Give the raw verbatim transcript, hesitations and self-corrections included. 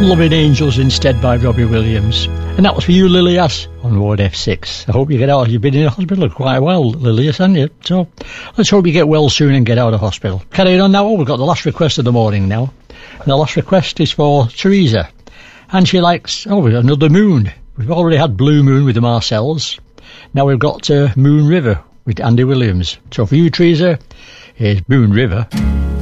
Loving Angels instead by Robbie Williams. And that was for you, Lilias, on Ward F six. I hope you get out. You've been in hospital quite a while, Lilias, haven't you? So let's hope you get well soon and get out of hospital. Carrying on now, we've got the last request of the morning now. And the last request is for Teresa. And she likes, oh, another Moon. We've already had Blue Moon with the Marcells. Now we've got uh, Moon River with Andy Williams. So for you, Teresa, here's Moon River.